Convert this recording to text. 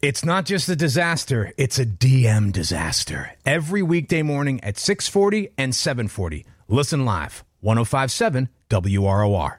It's not just a disaster, it's a DM disaster. Every weekday morning at 6:40 and 7:40. Listen live, 105.7 WROR.